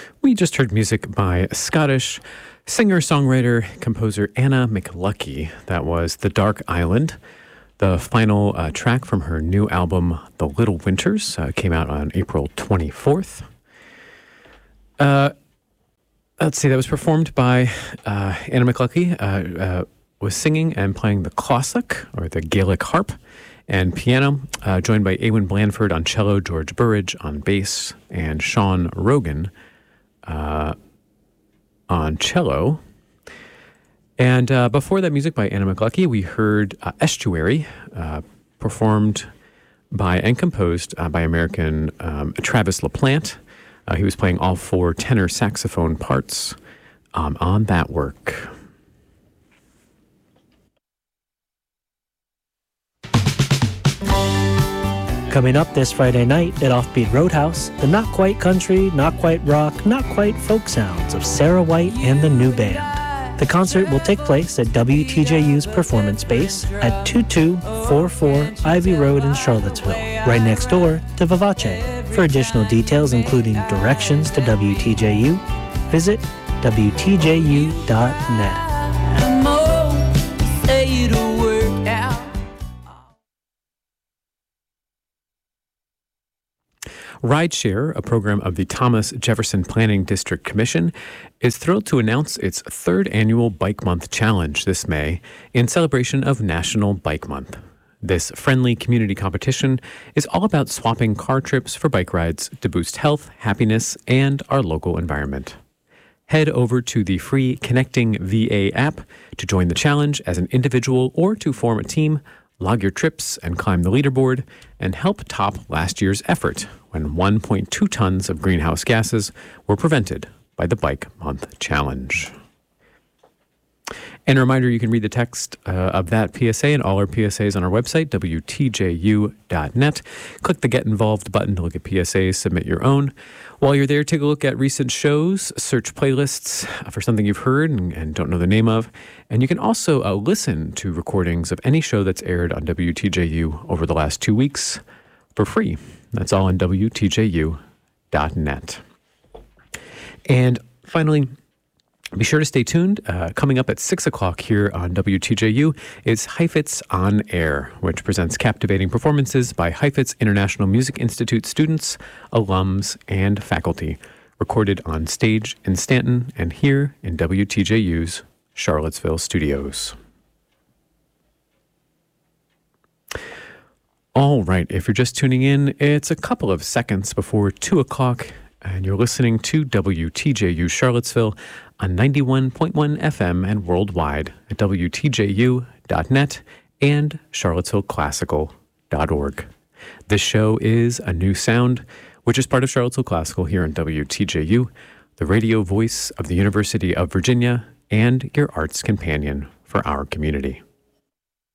We just heard music by Scottish singer-songwriter, composer Anna McLuckie. That was The Dark Island, the final track from her new album, The Little Winters, came out on April 24th. Let's see, that was performed by Anna McLuckie, was singing and playing the clossic, or the Gaelic harp, and piano, joined by Eowyn Blandford on cello, George Burridge on bass, and Sean Rogan on cello. And before that music by Anna McLuckie, we heard Estuary, performed by and composed by American Travis LaPlante. He was playing all four tenor saxophone parts on that work. Coming up this Friday night at Offbeat Roadhouse, the not quite country, not quite rock, not quite folk sounds of Sarah White and the New Band. The concert will take place at WTJU's Performance Space at 2244 Ivy Road in Charlottesville, right next door to Vivace. For additional details, including directions to WTJU, visit WTJU.net. Rideshare, a program of the Thomas Jefferson Planning District Commission, is thrilled to announce its third annual Bike Month Challenge this May in celebration of National Bike Month. This friendly community competition is all about swapping car trips for bike rides to boost health, happiness, and our local environment. Head over to the free Connecting VA app to join the challenge as an individual or to form a team, log your trips and climb the leaderboard, and help top last year's effort when 1.2 tons of greenhouse gases were prevented by the Bike Month Challenge. And a reminder, you can read the text of that PSA and all our PSAs on our website, WTJU.net. Click the Get Involved button to look at PSAs, submit your own. While you're there, take a look at recent shows, search playlists for something you've heard and don't know the name of. And you can also listen to recordings of any show that's aired on WTJU over the last 2 weeks for free. That's all on WTJU.net. And finally, be sure to stay tuned. Coming up at 6 o'clock here on WTJU is Heifetz On Air, which presents captivating performances by Heifetz International Music Institute students, alums, and faculty, recorded on stage in Stanton and here in WTJU's Charlottesville studios. All right, if you're just tuning in, it's a couple of seconds before 2 o'clock, and you're listening to WTJU Charlottesville on 91.1 FM and worldwide at WTJU.net and CharlottesvilleClassical.org. This show is A New Sound, which is part of Charlottesville Classical here on WTJU, the radio voice of the University of Virginia, and your arts companion for our community.